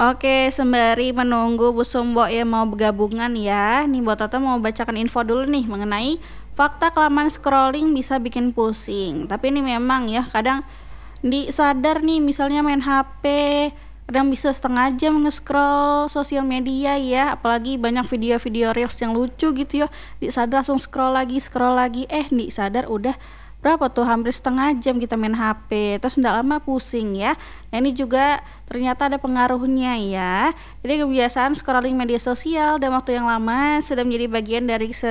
Oke, sembari menunggu Bu Sumbo yang mau bergabungan ya, nih Mbak Tata mau bacakan info dulu nih mengenai fakta kelamaan scrolling bisa bikin pusing. Tapi ini memang ya, kadang sadar nih misalnya main HP, kadang bisa setengah jam nge-scroll sosial media ya, apalagi banyak video-video reels yang lucu gitu ya. Sadar langsung scroll lagi, sadar udah berapa tuh hampir setengah jam kita main HP terus tidak lama pusing ya. Nah ini juga ternyata ada pengaruhnya ya. Jadi kebiasaan scrolling media sosial dalam waktu yang lama sudah menjadi bagian dari